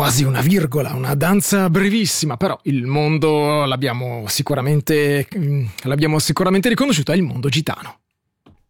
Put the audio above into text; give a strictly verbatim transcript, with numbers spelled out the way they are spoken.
quasi una virgola, una danza brevissima, però il mondo l'abbiamo sicuramente, l'abbiamo sicuramente riconosciuto, è il mondo gitano.